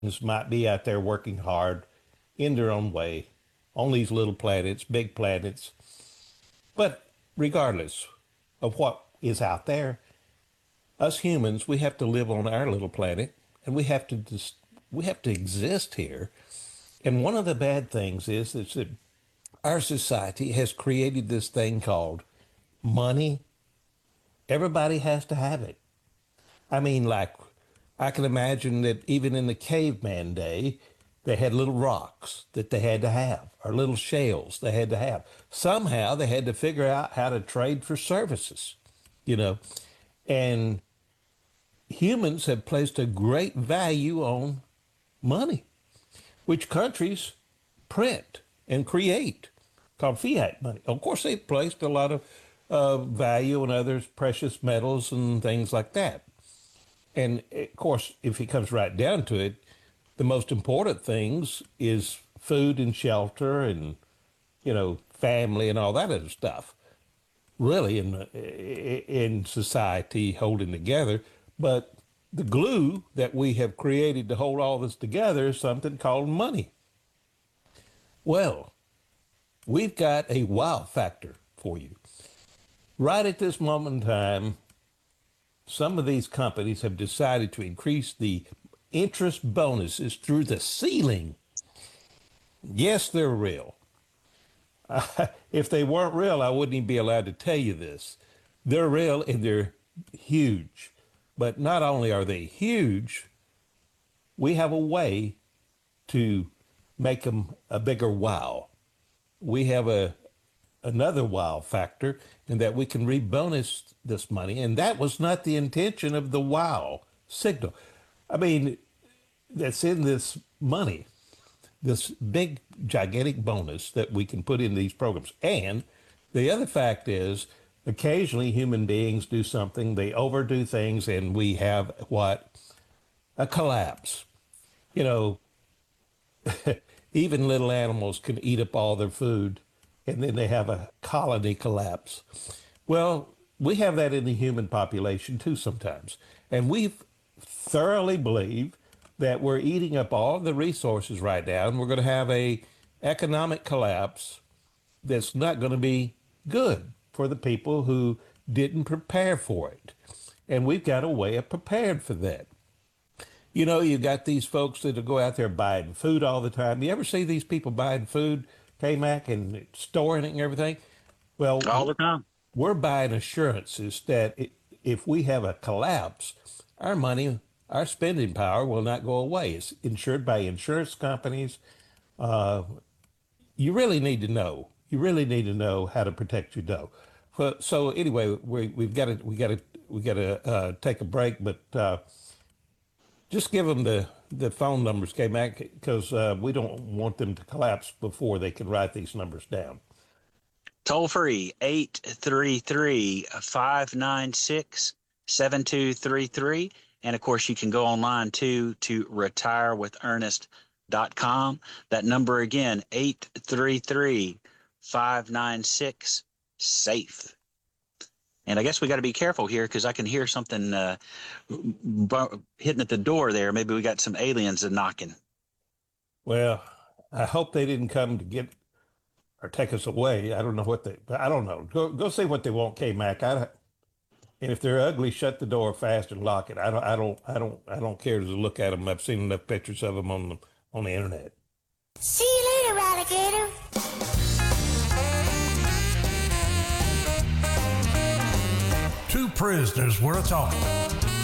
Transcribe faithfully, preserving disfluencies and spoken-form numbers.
might be out there working hard in their own way on these little planets, big planets. But regardless of what is out there, us humans, we have to live on our little planet, and we have to just, we have to exist here. And one of the bad things is, is that our society has created this thing called money. Everybody has to have it. I mean, like, I can imagine that even in the caveman day, they had little rocks that they had to have, or little shells they had to have. Somehow they had to figure out how to trade for services, you know. And humans have placed a great value on money, which countries print and create, called fiat money. Of course, they've placed a lot of uh, value on other precious metals and things like that. And of course, if it comes right down to it, the most important things is food and shelter and, you know, family and all that other stuff, really, in, in society holding together. But the glue that we have created to hold all this together is something called money. Well, we've got a wow factor for you. Right at this moment in time, some of these companies have decided to increase the interest bonuses through the ceiling. Yes, they're real. Uh, if they weren't real, I wouldn't even be allowed to tell you this. They're real and they're huge. But not only are they huge, we have a way to make them a bigger wow. We have a another wow factor in that we can rebonus this money, and that was not the intention of the wow signal. I mean, that's in this money, this big gigantic bonus that we can put in these programs. And the other fact is, occasionally human beings do something, they overdo things, and we have what? A collapse. You know, even little animals can eat up all their food, and then they have a colony collapse. Well, we have that in the human population too sometimes. And we thoroughly believe that we're eating up all the resources right now, and we're going to have a economic collapse that's not going to be good for the people who didn't prepare for it. And we've got a way of preparing for that. You know, you got these folks that go out there buying food all the time. You ever see these people buying food, K-Mac, and storing it and everything? Well, All the time. We're buying assurances that if we have a collapse, our money, our spending power will not go away. It's insured by insurance companies. Uh, you really need to know. You really need to know how to protect your dough. So, so anyway, we, we've got to we got to we got to uh, take a break, but uh, just give them the the phone numbers, K-Mac, because uh, we don't want them to collapse before they can write these numbers down. Toll free, eight three three, five nine six, seven two three three. And of course, you can go online too to retire with ernest dot com. That number again, eight three three, five nine six, SAFE. And I guess we got to be careful here because I can hear something uh, hitting at the door there. Maybe we got some aliens knocking. Well, I hope they didn't come to get or take us away. I don't know what they, I don't know. Go go see what they want, K-Mac. I don't, and if they're ugly, shut the door fast and lock it. I don't, I don't, I don't, I don't care to look at them. I've seen enough pictures of them on the, on the internet. See you later, alligator. Two prisoners were talking.